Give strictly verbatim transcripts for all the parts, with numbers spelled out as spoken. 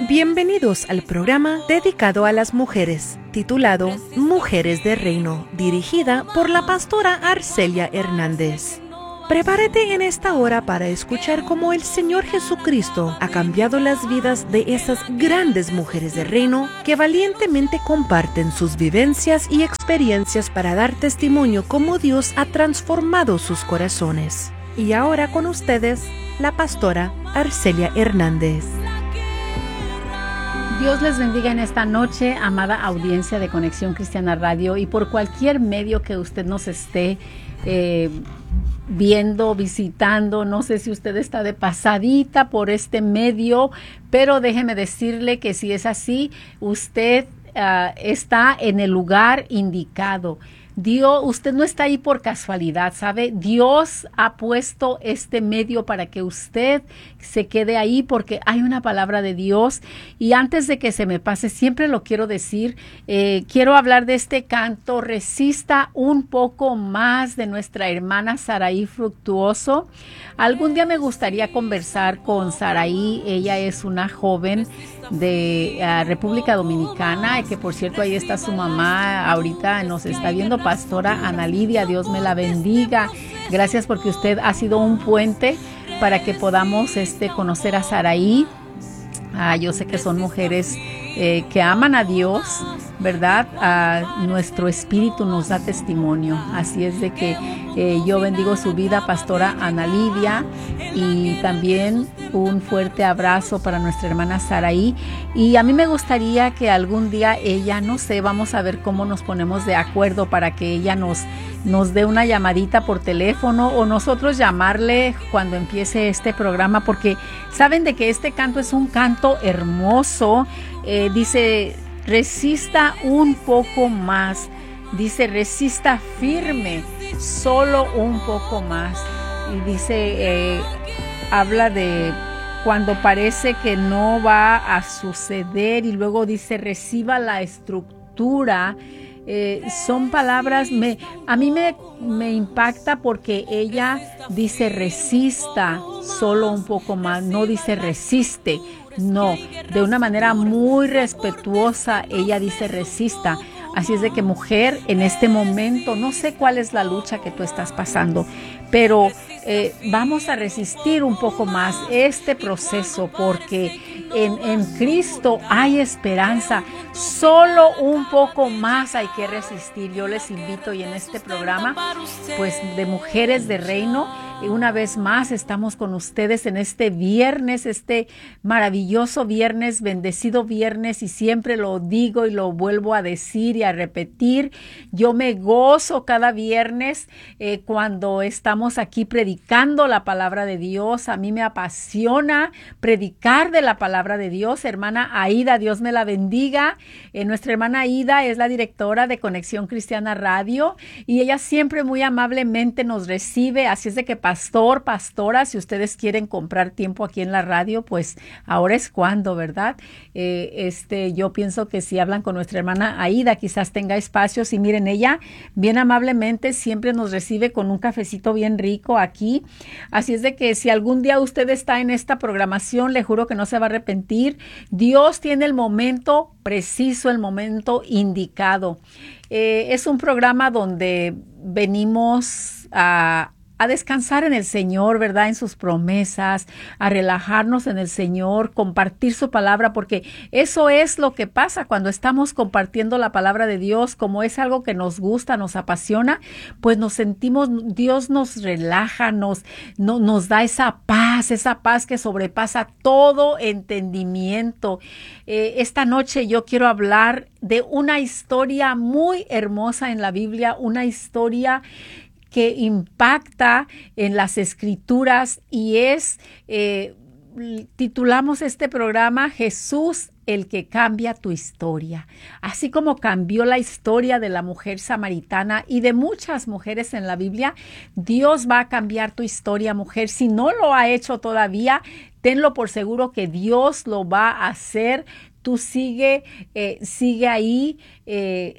Bienvenidos al programa dedicado a las mujeres, titulado Mujeres de Reino, dirigida por la pastora Arcelia Hernández. Prepárate en esta hora para escuchar cómo el Señor Jesucristo ha cambiado las vidas de esas grandes mujeres de reino que valientemente comparten sus vivencias y experiencias para dar testimonio cómo Dios ha transformado sus corazones. Y ahora con ustedes, la pastora Arcelia Hernández. Dios les bendiga en esta noche, amada audiencia de Conexión Cristiana Radio, y por cualquier medio que usted nos esté eh, viendo, visitando. No sé si usted está de pasadita por este medio, pero déjeme decirle que si es así, usted uh, está en el lugar indicado. Dios, usted no está ahí por casualidad, ¿sabe? Dios ha puesto este medio para que usted se quede ahí porque hay una palabra de Dios. Y antes de que se me pase, siempre lo quiero decir, eh, quiero hablar de este canto, Resista un poco más, de nuestra hermana Saraí Fructuoso. Algún día me gustaría conversar con Saraí. Ella es una joven de uh, República Dominicana, y que por cierto ahí está su mamá, ahorita nos está viendo, pastora Ana Lidia. Dios me la bendiga. Gracias porque usted ha sido un puente para que podamos este, conocer a Saraí. Ah, yo sé que son mujeres eh, que aman a Dios, ¿verdad? Ah, nuestro espíritu nos da testimonio. Así es de que eh, yo bendigo su vida, pastora Ana Lidia, y también un fuerte abrazo para nuestra hermana Saraí. Y a mí me gustaría que algún día ella, no sé, vamos a ver cómo nos ponemos de acuerdo para que ella nos, nos dé una llamadita por teléfono, o nosotros llamarle cuando empiece este programa, porque saben de que este canto es un canto hermoso. Eh, dice, resista un poco más. Dice, resista firme, solo un poco más. Y dice, eh, habla de cuando parece que no va a suceder, y luego dice, reciba la estructura. Eh, son palabras, me, a mí me, me impacta porque ella dice resista solo un poco más, no dice resiste, no, de una manera muy respetuosa ella dice resista. Así es de que, mujer, en este momento, no sé cuál es la lucha que tú estás pasando, pero eh, vamos a resistir un poco más este proceso, porque en, en Cristo hay esperanza. Solo un poco más hay que resistir. Yo les invito, y en este programa, pues, de Mujeres de Reino, y una vez más estamos con ustedes en este viernes, este maravilloso viernes, bendecido viernes, y siempre lo digo y lo vuelvo a decir y a repetir. Yo me gozo cada viernes eh, cuando estamos aquí predicando la palabra de Dios. A mí me apasiona predicar de la palabra de Dios. Hermana Aida, Dios me la bendiga. Eh, nuestra hermana Aida es la directora de Conexión Cristiana Radio, y ella siempre muy amablemente nos recibe. Así es de que, pastor, pastora, si ustedes quieren comprar tiempo aquí en la radio, pues ahora es cuando, ¿verdad? Eh, este, yo pienso que si hablan con nuestra hermana Aida, quizás tenga espacios. Y miren, ella bien amablemente siempre nos recibe con un cafecito bien rico aquí. Así es de que si algún día usted está en esta programación, le juro que no se va a arrepentir. Dios tiene el momento preciso, el momento indicado. Eh, es un programa donde venimos a a descansar en el Señor, ¿verdad? En sus promesas, a relajarnos en el Señor, compartir su palabra, porque eso es lo que pasa cuando estamos compartiendo la palabra de Dios. Como es algo que nos gusta, nos apasiona, pues nos sentimos, Dios nos relaja, nos, no, nos da esa paz, esa paz que sobrepasa todo entendimiento. Eh, esta noche yo quiero hablar de una historia muy hermosa en la Biblia, una historia que impacta en las Escrituras, y es, eh, titulamos este programa, Jesús, el que cambia tu historia. Así como cambió la historia de la mujer samaritana y de muchas mujeres en la Biblia, Dios va a cambiar tu historia, mujer. Si no lo ha hecho todavía, tenlo por seguro que Dios lo va a hacer. Tú sigue, eh, sigue ahí, eh,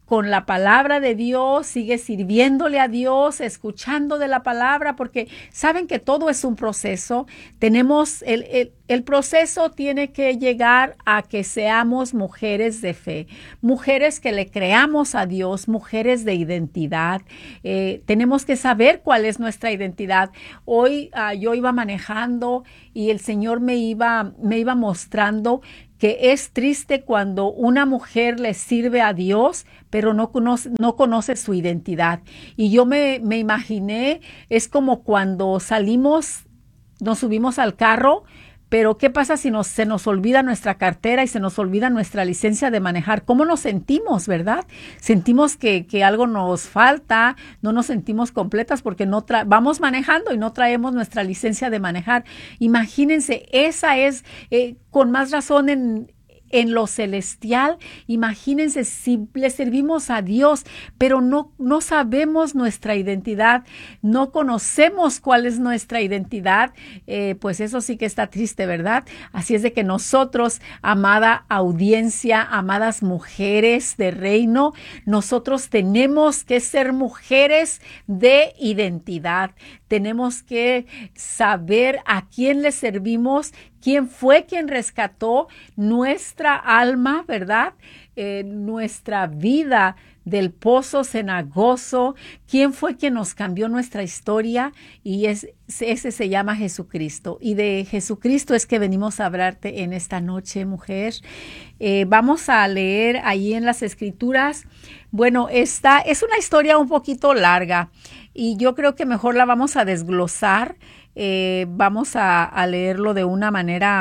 con la palabra de Dios, sigue sirviéndole a Dios, escuchando de la palabra, porque saben que todo es un proceso. Tenemos el, el, el proceso tiene que llegar a que seamos mujeres de fe, mujeres que le creamos a Dios, mujeres de identidad. Eh, tenemos que saber cuál es nuestra identidad. Hoy uh, yo iba manejando y el Señor me iba, me iba mostrando que es triste cuando una mujer le sirve a Dios, pero no conoce, no conoce su identidad. Y yo me, me imaginé, es como cuando salimos, nos subimos al carro, pero ¿qué pasa si nos, se nos olvida nuestra cartera y se nos olvida nuestra licencia de manejar? ¿Cómo nos sentimos, verdad? Sentimos que, que algo nos falta, no nos sentimos completas porque no tra- vamos manejando y no traemos nuestra licencia de manejar. Imagínense, esa es eh, con más razón en... en lo celestial. Imagínense si le servimos a Dios, pero no, no sabemos nuestra identidad, no conocemos cuál es nuestra identidad, eh, pues eso sí que está triste, ¿verdad? Así es de que nosotros, amada audiencia, amadas mujeres de reino, nosotros tenemos que ser mujeres de identidad. Tenemos que saber a quién le servimos, quién fue quien rescató nuestra alma, ¿verdad? Eh, nuestra vida del pozo cenagoso, quién fue quien nos cambió nuestra historia, y es, ese se llama Jesucristo. Y de Jesucristo es que venimos a hablarte en esta noche, mujer. Eh, vamos a leer ahí en las Escrituras. Bueno, esta es una historia un poquito larga y yo creo que mejor la vamos a desglosar. Eh, vamos a, a leerlo de una manera,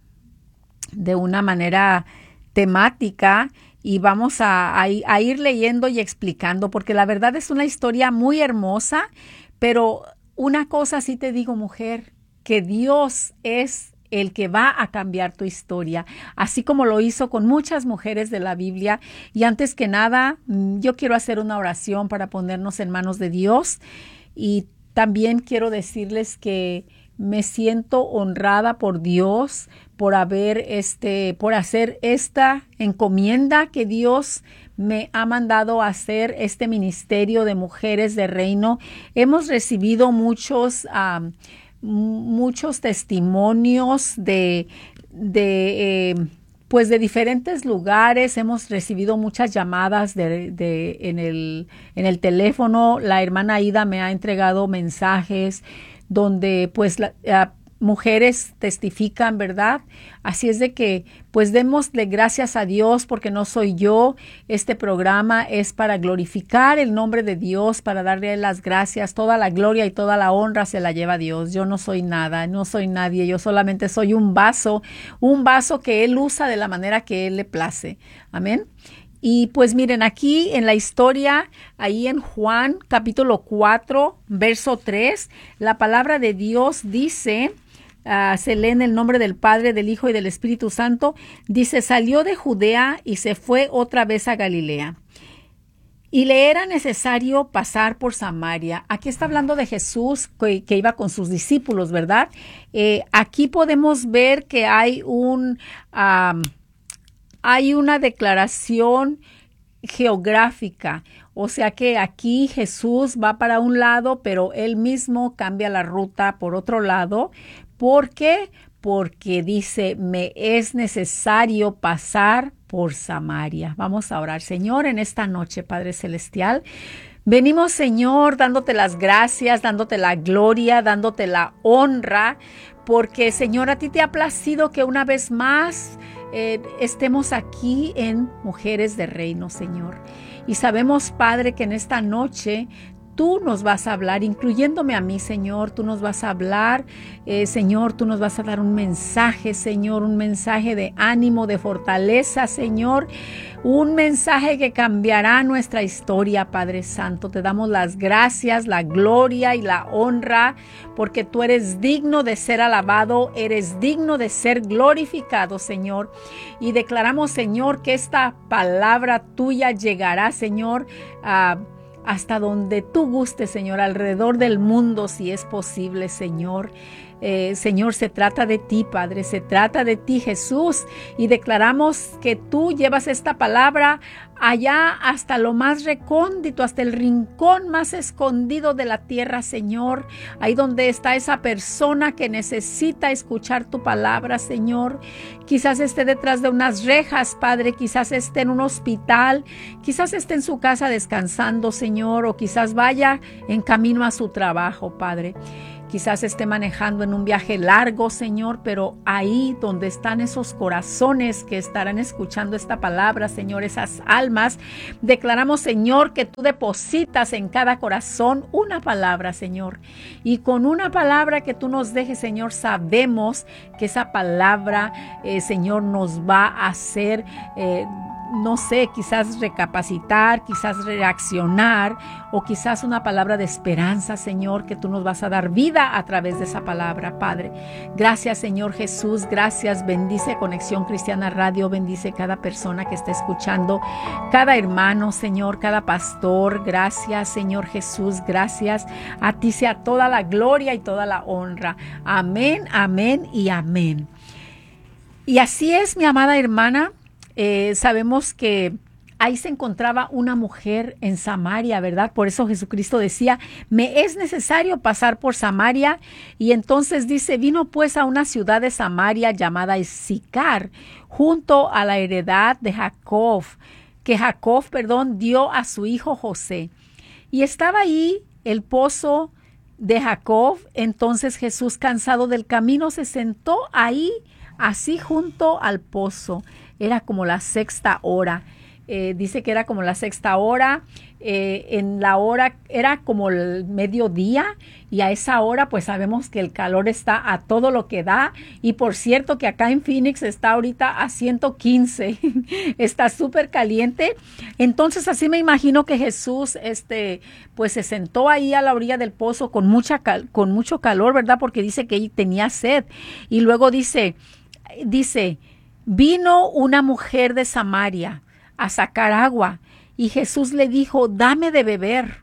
de una manera temática, y vamos a, a, a ir leyendo y explicando, porque la verdad es una historia muy hermosa, pero una cosa sí te digo, mujer, que Dios es el que va a cambiar tu historia, así como lo hizo con muchas mujeres de la Biblia. Y antes que nada, yo quiero hacer una oración para ponernos en manos de Dios, y también quiero decirles que me siento honrada por Dios por haber este, por hacer esta encomienda que Dios me ha mandado a hacer, este ministerio de mujeres de reino. Hemos recibido muchos, um, muchos testimonios de, de eh, pues de diferentes lugares. Hemos recibido muchas llamadas de, de, en, el, en el teléfono. La hermana Aida me ha entregado mensajes donde pues la, uh, mujeres testifican, ¿verdad? Así es de que pues démosle gracias a Dios, porque no soy yo. Este programa es para glorificar el nombre de Dios, para darle las gracias. Toda la gloria y toda la honra se la lleva Dios. Yo no soy nada, no soy nadie. Yo solamente soy un vaso, un vaso que Él usa de la manera que Él le place. Amén. Y pues miren, aquí en la historia, ahí en Juan capítulo cuatro, verso tres, la palabra de Dios dice, uh, se lee en el nombre del Padre, del Hijo y del Espíritu Santo, dice: salió de Judea y se fue otra vez a Galilea. Y le era necesario pasar por Samaria. Aquí está hablando de Jesús que, que iba con sus discípulos, ¿verdad? Eh, aquí podemos ver que hay un... Um, Hay una declaración geográfica, o sea que aquí Jesús va para un lado, pero él mismo cambia la ruta por otro lado. ¿Por qué? Porque dice, me es necesario pasar por Samaria. Vamos a orar. Señor, en esta noche, Padre Celestial, venimos, Señor, dándote las gracias, dándote la gloria, dándote la honra, porque, Señor, a ti te ha placido que una vez más Eh, estemos aquí en Mujeres de Reino, Señor. Y sabemos, Padre, que en esta noche tú nos vas a hablar, incluyéndome a mí, Señor. Tú nos vas a hablar, eh, Señor, tú nos vas a dar un mensaje, Señor, un mensaje de ánimo, de fortaleza, Señor, un mensaje que cambiará nuestra historia, Padre Santo. Te damos las gracias, la gloria y la honra, porque tú eres digno de ser alabado, eres digno de ser glorificado, Señor. Y declaramos, Señor, que esta palabra tuya llegará, Señor, a hasta donde tú gustes, Señor, alrededor del mundo, si es posible, Señor. Eh, Señor, se trata de ti, Padre, se trata de ti, Jesús, y declaramos que tú llevas esta palabra allá hasta lo más recóndito, hasta el rincón más escondido de la tierra, Señor, ahí donde está esa persona que necesita escuchar tu palabra, Señor. Quizás esté detrás de unas rejas, Padre, quizás esté en un hospital, quizás esté en su casa descansando, Señor, o quizás vaya en camino a su trabajo, Padre. Quizás esté manejando en un viaje largo, Señor, pero ahí donde están esos corazones que estarán escuchando esta palabra, Señor, esas almas, declaramos, Señor, que tú depositas en cada corazón una palabra, Señor. Y con una palabra que tú nos dejes, Señor, sabemos que esa palabra, eh, Señor, nos va a hacer eh, no sé, quizás recapacitar, quizás reaccionar, o quizás una palabra de esperanza, Señor, que tú nos vas a dar vida a través de esa palabra, Padre. Gracias, Señor Jesús, gracias. Bendice Conexión Cristiana Radio, bendice cada persona que está escuchando, cada hermano, Señor, cada pastor. Gracias, Señor Jesús, gracias. A ti sea toda la gloria y toda la honra. Amén, amén y amén. Y así es, mi amada hermana. Eh, sabemos que ahí se encontraba una mujer en Samaria, ¿verdad? Por eso Jesucristo decía, me es necesario pasar por Samaria. Y entonces dice, vino pues a una ciudad de Samaria llamada Sicar, junto a la heredad de Jacob, que Jacob, perdón, dio a su hijo José. Y estaba ahí el pozo de Jacob. Entonces Jesús, cansado del camino, se sentó ahí, así junto al pozo. Era como la sexta hora. Eh, dice que era como la sexta hora. Eh, en la hora era como el mediodía, y a esa hora pues sabemos que el calor está a todo lo que da. Y por cierto que acá en Phoenix está ahorita a ciento quince. Está súper caliente. Entonces así me imagino que Jesús este, pues se sentó ahí a la orilla del pozo con, mucha cal- con mucho calor, ¿verdad? Porque dice que tenía sed. Y luego dice, dice, vino una mujer de Samaria a sacar agua, y Jesús le dijo, dame de beber.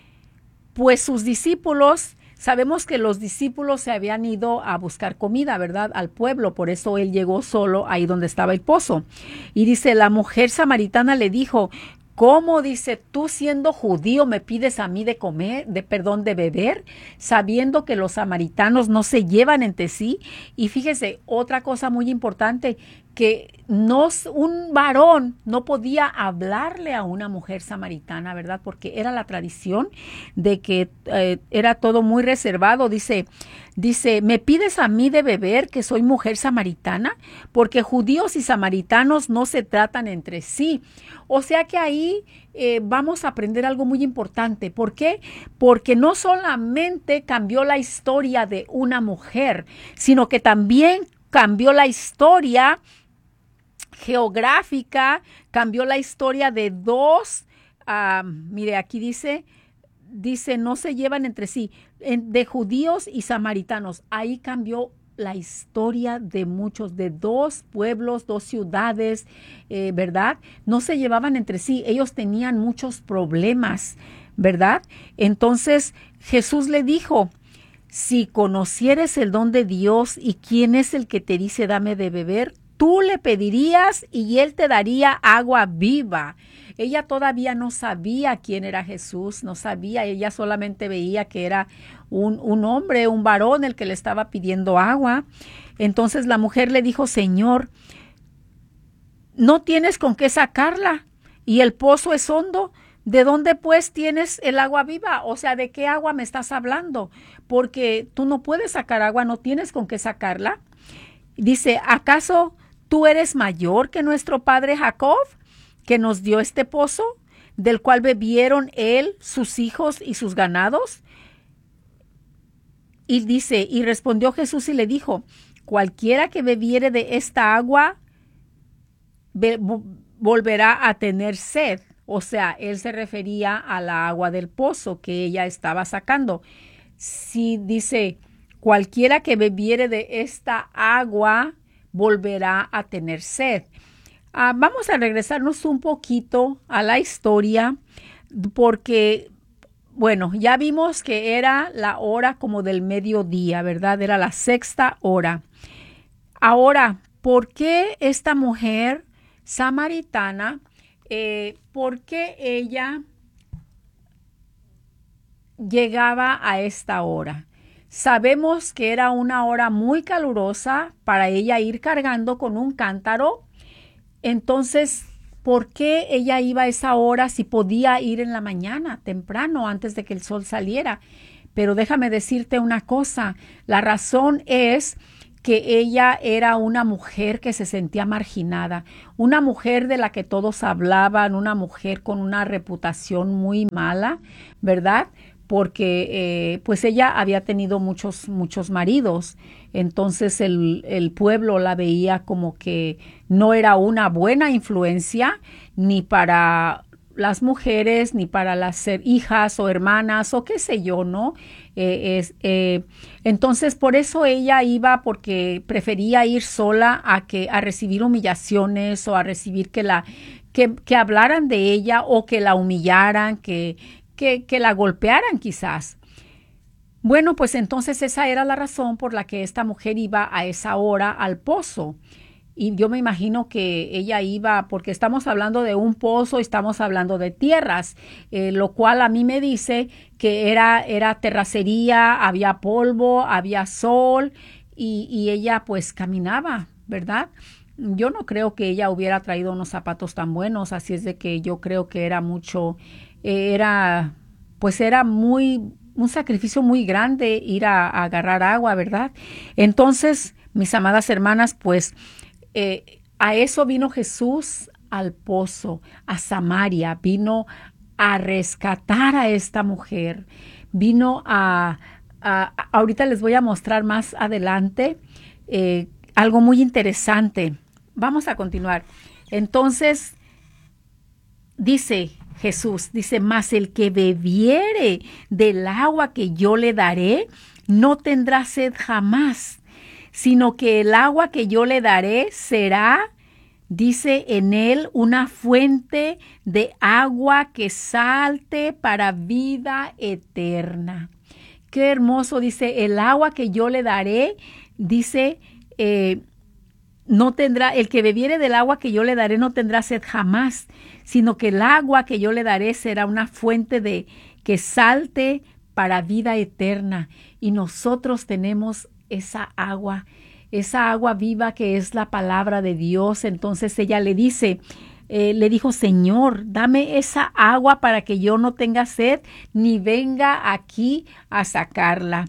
Pues sus discípulos, sabemos que los discípulos se habían ido a buscar comida, ¿verdad? Al pueblo, por eso él llegó solo ahí donde estaba el pozo. Y dice, la mujer samaritana le dijo, ¿cómo, dice, tú siendo judío me pides a mí de comer, de perdón, de beber, sabiendo que los samaritanos no se llevan entre sí? Y fíjese, otra cosa muy importante, que no, un varón no podía hablarle a una mujer samaritana, ¿verdad? Porque era la tradición de que eh, era todo muy reservado. Dice, dice, ¿me pides a mí de beber que soy mujer samaritana? Porque judíos y samaritanos no se tratan entre sí. O sea que ahí eh, vamos a aprender algo muy importante. ¿Por qué? Porque no solamente cambió la historia de una mujer, sino que también cambió la historia geográfica, cambió la historia de dos, uh, mire, aquí dice, dice, no se llevan entre sí, en, de judíos y samaritanos. Ahí cambió la historia de muchos, de dos pueblos, dos ciudades, eh, ¿verdad? No se llevaban entre sí, ellos tenían muchos problemas, ¿verdad? Entonces Jesús le dijo, si conocieres el don de Dios y quién es el que te dice dame de beber, tú le pedirías y él te daría agua viva. Ella todavía no sabía quién era Jesús, no sabía, ella solamente veía que era un, un hombre, un varón el que le estaba pidiendo agua. Entonces la mujer le dijo, Señor, no tienes con qué sacarla y el pozo es hondo. ¿De dónde pues tienes el agua viva? O sea, ¿de qué agua me estás hablando? Porque tú no puedes sacar agua, no tienes con qué sacarla. Dice, ¿acaso tú eres mayor que nuestro padre Jacob, que nos dio este pozo, del cual bebieron él, sus hijos y sus ganados? Y dice, y respondió Jesús y le dijo, cualquiera que bebiere de esta agua be- volverá a tener sed. O sea, él se refería a la agua del pozo que ella estaba sacando. Si dice, cualquiera que bebiere de esta agua volverá a tener sed. Ah, vamos a regresarnos un poquito a la historia, porque bueno, ya vimos que era la hora como del mediodía, ¿verdad? Era la sexta hora. Ahora, ¿por qué esta mujer samaritana, eh, por qué ella llegaba a esta hora? Sabemos que era una hora muy calurosa para ella ir cargando con un cántaro. Entonces, ¿por qué ella iba a esa hora si podía ir en la mañana, temprano, antes de que el sol saliera? Pero déjame decirte una cosa, la razón es que ella era una mujer que se sentía marginada, una mujer de la que todos hablaban, una mujer con una reputación muy mala, ¿verdad? Porque eh, pues ella había tenido muchos, muchos maridos, entonces el, el pueblo la veía como que no era una buena influencia ni para las mujeres, ni para las hijas o hermanas o qué sé yo, ¿no? Eh, es, eh, entonces por eso ella iba, porque prefería ir sola a, que, a recibir humillaciones o a recibir que, la, que, que hablaran de ella o que la humillaran, que Que, que la golpearan quizás. Bueno, pues entonces esa era la razón por la que esta mujer iba a esa hora al pozo. Y yo me imagino que ella iba, porque estamos hablando de un pozo, estamos hablando de tierras, eh, lo cual a mí me dice que era, era terracería, había polvo, había sol y, y ella pues caminaba, ¿verdad? Yo no creo que ella hubiera traído unos zapatos tan buenos, así es de que yo creo que era mucho... Era, pues era muy, un sacrificio muy grande ir a, a agarrar agua, ¿verdad? Entonces, mis amadas hermanas, pues eh, a eso vino Jesús al pozo, a Samaria, vino a rescatar a esta mujer, vino a, a ahorita les voy a mostrar más adelante eh, algo muy interesante. Vamos a continuar. Entonces, dice Jesús, dice, mas el que bebiere del agua que yo le daré, no tendrá sed jamás, sino que el agua que yo le daré será, dice, en él una fuente de agua que salte para vida eterna. Qué hermoso, dice, el agua que yo le daré, dice, eh, no tendrá, el que bebiere del agua que yo le daré no tendrá sed jamás, sino que el agua que yo le daré será una fuente de que salte para vida eterna. Y nosotros tenemos esa agua, esa agua viva que es la palabra de Dios. Entonces ella le dice, eh, le dijo, Señor, dame esa agua para que yo no tenga sed ni venga aquí a sacarla.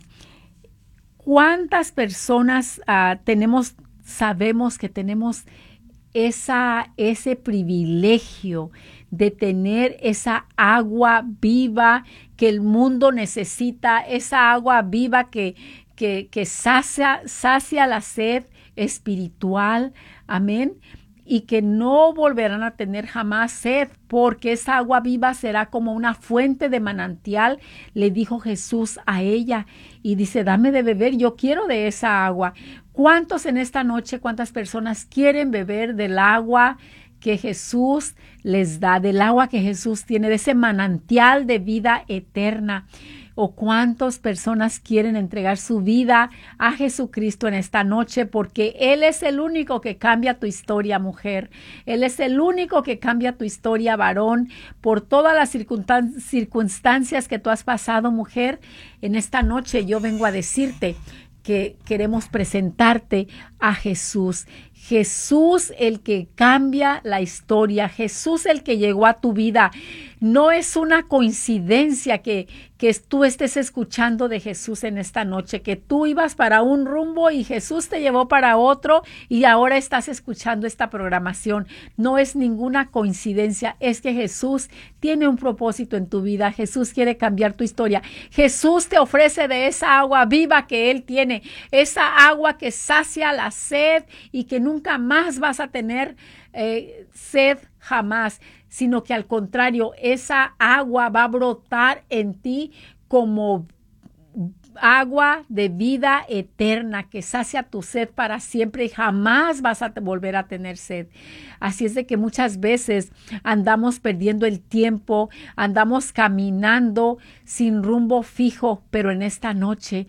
¿Cuántas personas uh, tenemos? Sabemos que tenemos esa, ese privilegio de tener esa agua viva que el mundo necesita, esa agua viva que, que, que sacia, sacia la sed espiritual, amén, y que no volverán a tener jamás sed, porque esa agua viva será como una fuente de manantial, le dijo Jesús a ella, y dice, dame de beber, yo quiero de esa agua. ¿Cuántos en esta noche, cuántas personas quieren beber del agua que Jesús les da, del agua que Jesús tiene, de ese manantial de vida eterna? ¿O cuántas personas quieren entregar su vida a Jesucristo en esta noche? Porque Él es el único que cambia tu historia, mujer. Él es el único que cambia tu historia, varón. Por todas las circunstan- circunstancias que tú has pasado, mujer, en esta noche yo vengo a decirte que queremos presentarte a Jesús. Jesús el que cambia la historia, Jesús el que llegó a tu vida. No es una coincidencia que, que tú estés escuchando de Jesús en esta noche, que tú ibas para un rumbo y Jesús te llevó para otro y ahora estás escuchando esta programación. No es ninguna coincidencia, es que Jesús tiene un propósito en tu vida. Jesús quiere cambiar tu historia. Jesús te ofrece de esa agua viva que Él tiene, esa agua que sacia la sed y que nunca más vas a tener eh, sed jamás, sino que al contrario, esa agua va a brotar en ti como agua de vida eterna que sacia tu sed para siempre y jamás vas a volver a tener sed. Así es de que muchas veces andamos perdiendo el tiempo, andamos caminando sin rumbo fijo, pero en esta noche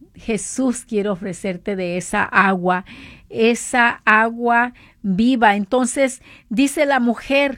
Jesús quiere ofrecerte de esa agua, esa agua viva. Entonces dice la mujer: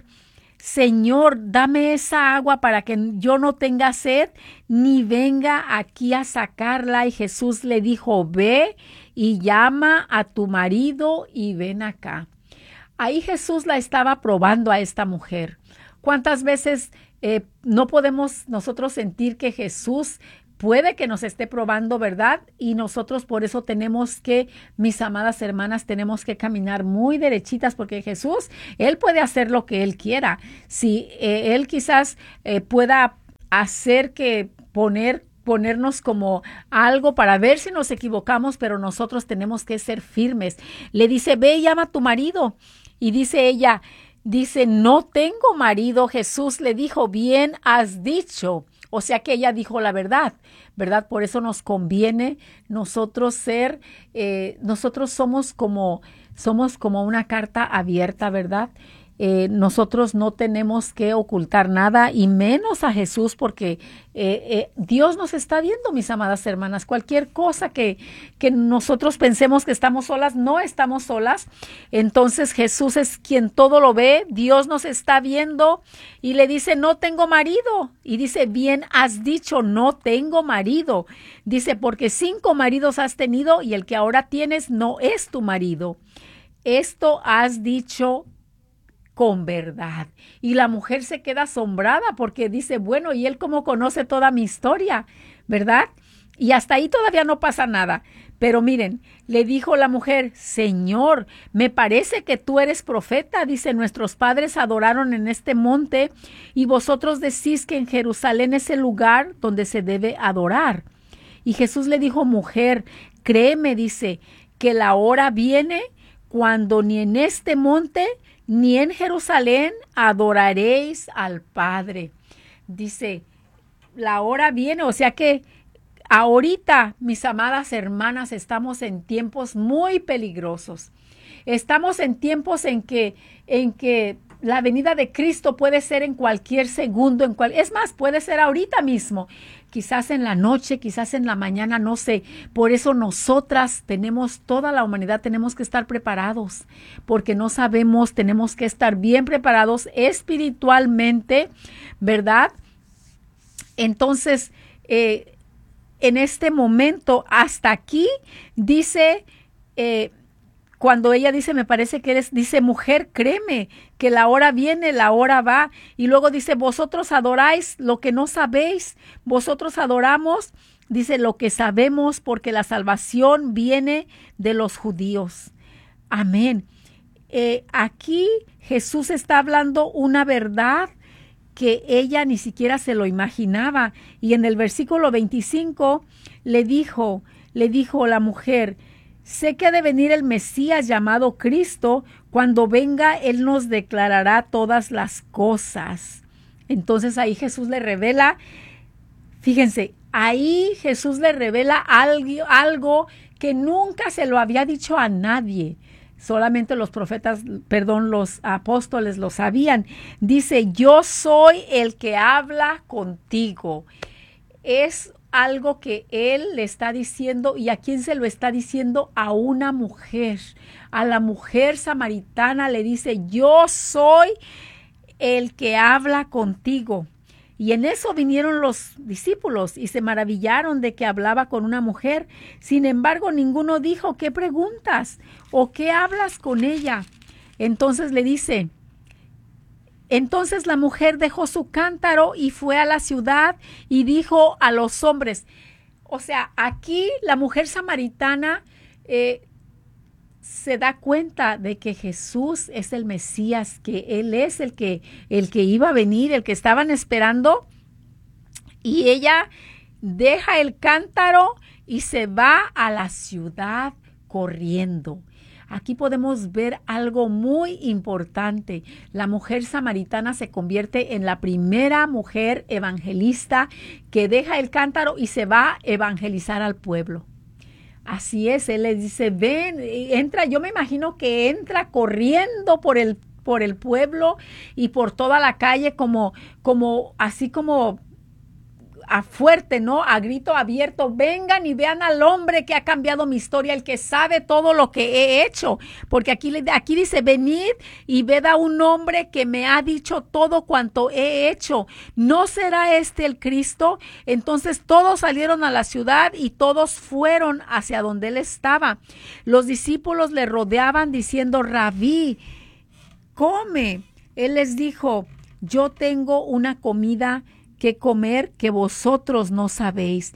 Señor, dame esa agua para que yo no tenga sed, ni venga aquí a sacarla. Y Jesús le dijo: ve y llama a tu marido y ven acá. Ahí Jesús la estaba probando a esta mujer. ¿Cuántas veces eh, no podemos nosotros sentir que Jesús puede que nos esté probando, verdad? Y nosotros por eso tenemos que, mis amadas hermanas, tenemos que caminar muy derechitas, porque Jesús, Él puede hacer lo que Él quiera. Si eh, Él quizás eh, pueda hacer que poner ponernos como algo para ver si nos equivocamos, pero nosotros tenemos que ser firmes. Le dice: ve y llama a tu marido. Y dice ella, dice: no tengo marido. Jesús le dijo: bien has dicho. O sea que ella dijo la verdad, ¿verdad? Por eso nos conviene nosotros ser, eh, nosotros somos como, somos como una carta abierta, ¿verdad? Eh, nosotros no tenemos que ocultar nada, y menos a Jesús, porque eh, eh, Dios nos está viendo, mis amadas hermanas. Cualquier cosa que, que nosotros pensemos que estamos solas, no estamos solas. Entonces Jesús es quien todo lo ve, Dios nos está viendo, y le dice: no tengo marido. Y dice: bien has dicho, no tengo marido. Dice: porque cinco maridos has tenido y el que ahora tienes no es tu marido. Esto has dicho con verdad. Y la mujer se queda asombrada porque dice: bueno, ¿y él cómo conoce toda mi historia? ¿Verdad? Y hasta ahí todavía no pasa nada. Pero miren, le dijo la mujer: Señor, me parece que tú eres profeta. Dice: nuestros padres adoraron en este monte y vosotros decís que en Jerusalén es el lugar donde se debe adorar. Y Jesús le dijo: mujer, créeme, dice, que la hora viene cuando ni en este monte ni en Jerusalén adoraréis al Padre. Dice, la hora viene, o sea que ahorita, mis amadas hermanas, estamos en tiempos muy peligrosos. Estamos en tiempos en que, en que la venida de Cristo puede ser en cualquier segundo, en cual, es más, puede ser ahorita mismo, quizás en la noche, quizás en la mañana, no sé. Por eso nosotras tenemos, toda la humanidad tenemos que estar preparados, porque no sabemos, tenemos que estar bien preparados espiritualmente, ¿verdad? Entonces, eh, en este momento, hasta aquí, dice, eh, cuando ella dice, me parece que eres, dice, mujer, créeme que la hora viene, la hora va. Y luego dice, vosotros adoráis lo que no sabéis, vosotros adoramos, dice, lo que sabemos, porque la salvación viene de los judíos. Amén. Eh, aquí Jesús está hablando una verdad que ella ni siquiera se lo imaginaba. Y en el versículo veinticinco le dijo, le dijo la mujer, sé que ha de venir el Mesías llamado Cristo. Cuando venga, Él nos declarará todas las cosas. Entonces ahí Jesús le revela, fíjense, ahí Jesús le revela algo, algo que nunca se lo había dicho a nadie. Solamente los profetas, perdón, los apóstoles lo sabían. Dice, yo soy el que habla contigo. Es algo que él le está diciendo. ¿Y a quién se lo está diciendo? A una mujer. A la mujer samaritana le dice, yo soy el que habla contigo. Y en eso vinieron los discípulos y se maravillaron de que hablaba con una mujer. Sin embargo, ninguno dijo, ¿qué preguntas? ¿O qué hablas con ella? Entonces le dice, entonces la mujer dejó su cántaro y fue a la ciudad y dijo a los hombres. O sea, aquí la mujer samaritana eh, se da cuenta de que Jesús es el Mesías, que Él es el que, el que iba a venir, el que estaban esperando. Y ella deja el cántaro y se va a la ciudad corriendo. Aquí podemos ver algo muy importante. La mujer samaritana se convierte en la primera mujer evangelista que deja el cántaro y se va a evangelizar al pueblo. Así es, él les dice, ven, entra, yo me imagino que entra corriendo por el, por el pueblo y por toda la calle como, como, así como a fuerte, ¿no? A grito abierto, vengan y vean al hombre que ha cambiado mi historia, el que sabe todo lo que he hecho, porque aquí, aquí dice, venid y ved a un hombre que me ha dicho todo cuanto he hecho, ¿no será este el Cristo? Entonces todos salieron a la ciudad y todos fueron hacia donde él estaba. Los discípulos le rodeaban diciendo, Rabí, come. Él les dijo, yo tengo una comida que comer que vosotros no sabéis.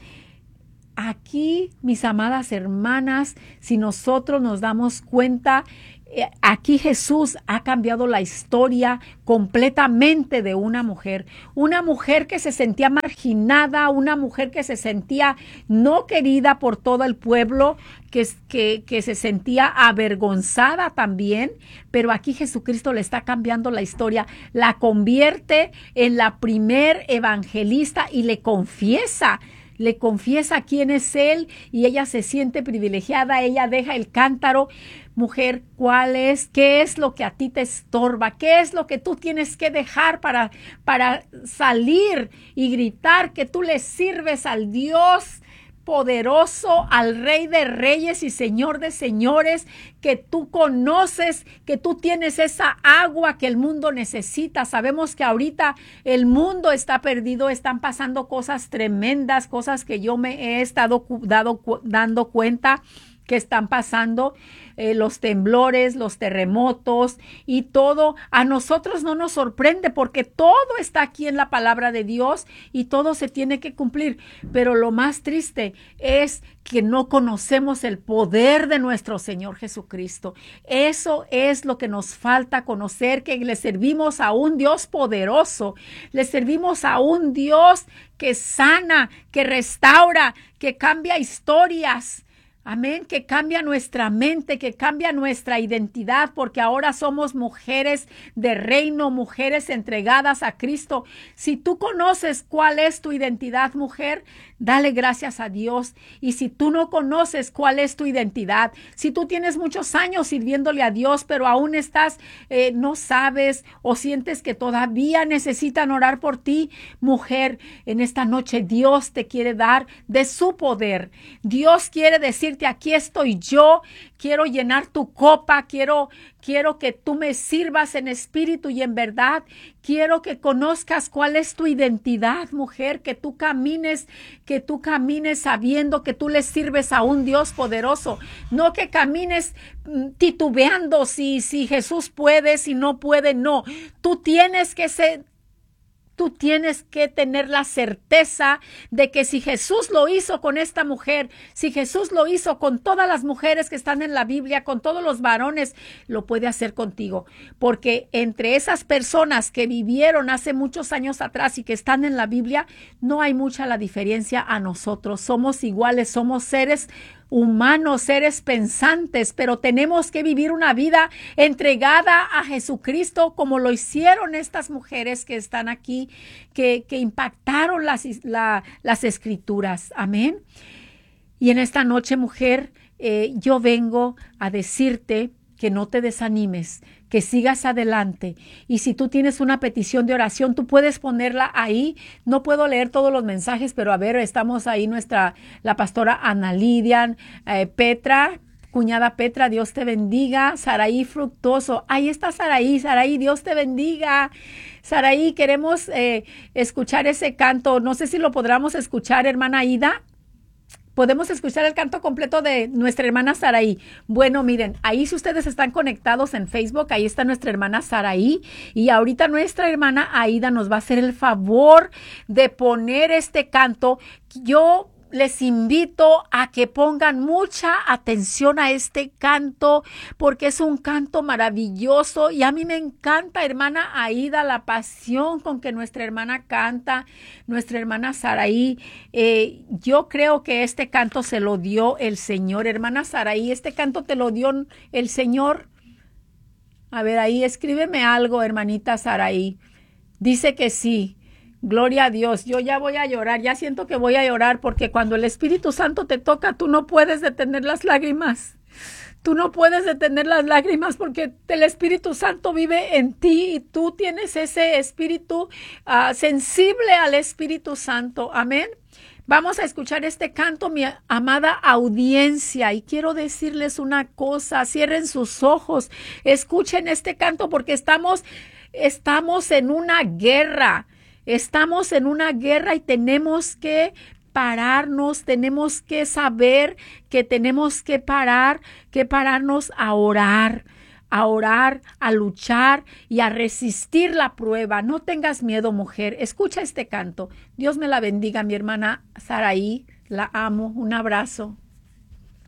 Aquí, mis amadas hermanas, si nosotros nos damos cuenta, eh, aquí Jesús ha cambiado la historia completamente de una mujer, una mujer que se sentía marginada, una mujer que se sentía no querida por todo el pueblo, que, que, que se sentía avergonzada también, pero aquí Jesucristo le está cambiando la historia, la convierte en la primer evangelista y le confiesa, le confiesa quién es él y ella se siente privilegiada, ella deja el cántaro. Mujer, ¿cuál es? ¿Qué es lo que a ti te estorba? ¿Qué es lo que tú tienes que dejar para, para salir y gritar que tú le sirves al Dios poderoso, al Rey de Reyes y Señor de Señores, que tú conoces, que tú tienes esa agua que el mundo necesita? Sabemos que ahorita el mundo está perdido, están pasando cosas tremendas, cosas que yo me he estado dado, dando cuenta que están pasando, eh, los temblores, los terremotos y todo. A nosotros no nos sorprende porque todo está aquí en la palabra de Dios y todo se tiene que cumplir. Pero lo más triste es que no conocemos el poder de nuestro Señor Jesucristo. Eso es lo que nos falta conocer, que le servimos a un Dios poderoso, le servimos a un Dios que sana, que restaura, que cambia historias. Amén, que cambia nuestra mente, que cambia nuestra identidad, porque ahora somos mujeres de reino, mujeres entregadas a Cristo. Si tú conoces cuál es tu identidad, mujer, dale gracias a Dios. Y si tú no conoces cuál es tu identidad, si tú tienes muchos años sirviéndole a Dios, pero aún estás, eh, no sabes o sientes que todavía necesitan orar por ti, mujer, en esta noche Dios te quiere dar de su poder. Dios quiere decir, aquí estoy yo, quiero llenar tu copa, quiero, quiero que tú me sirvas en espíritu y en verdad, quiero que conozcas cuál es tu identidad, mujer, que tú camines, que tú camines sabiendo que tú le sirves a un Dios poderoso, no que camines titubeando si, si Jesús puede, si no puede, no, tú tienes que ser, Tú tienes que tener la certeza de que si Jesús lo hizo con esta mujer, si Jesús lo hizo con todas las mujeres que están en la Biblia, con todos los varones, lo puede hacer contigo. Porque entre esas personas que vivieron hace muchos años atrás y que están en la Biblia, no hay mucha la diferencia a nosotros. Somos iguales, somos seres humanos, seres pensantes, pero tenemos que vivir una vida entregada a Jesucristo como lo hicieron estas mujeres que están aquí, que, que impactaron las, la, las escrituras. Amén. Y en esta noche, mujer, eh, yo vengo a decirte que no te desanimes, que sigas adelante. Y si tú tienes una petición de oración, tú puedes ponerla ahí. No puedo leer todos los mensajes, pero a ver, estamos ahí nuestra, la pastora Ana Lidia, eh, Petra, cuñada Petra, Dios te bendiga. Saraí Fructuoso, ahí está Saraí, Saraí, Dios te bendiga. Saraí, queremos eh, escuchar ese canto. No sé si lo podamos escuchar, hermana Aida. Podemos escuchar el canto completo de nuestra hermana Saraí. Bueno, miren, ahí si ustedes están conectados en Facebook, ahí está nuestra hermana Saraí. Y ahorita nuestra hermana Aida nos va a hacer el favor de poner este canto. Yo les invito a que pongan mucha atención a este canto, porque es un canto maravilloso y a mí me encanta, hermana Aida, la pasión con que nuestra hermana canta, nuestra hermana Saraí. Eh, yo creo que este canto se lo dio el Señor. Hermana Saraí, este canto te lo dio el Señor. A ver, ahí escríbeme algo, hermanita Saraí. Dice que sí. Gloria a Dios. Yo ya voy a llorar, ya siento que voy a llorar, porque cuando el Espíritu Santo te toca, tú no puedes detener las lágrimas. Tú no puedes detener las lágrimas porque el Espíritu Santo vive en ti y tú tienes ese espíritu uh, sensible al Espíritu Santo. Amén. Vamos a escuchar este canto, mi amada audiencia, y quiero decirles una cosa: cierren sus ojos, escuchen este canto, porque estamos, estamos en una guerra. Estamos en una guerra y tenemos que pararnos, tenemos que saber que tenemos que parar, que pararnos a orar, a orar, a luchar y a resistir la prueba. No tengas miedo, mujer. Escucha este canto. Dios me la bendiga, mi hermana Saraí. La amo. Un abrazo.